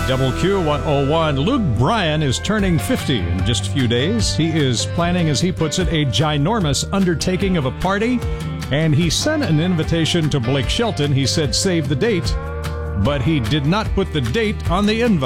WQ101. Luke Bryan is turning 50 in just a few days. He is planning, as he puts it, a ginormous undertaking of a party, and he sent an invitation to Blake Shelton. He said, save the date, but he did not put the date on the invite.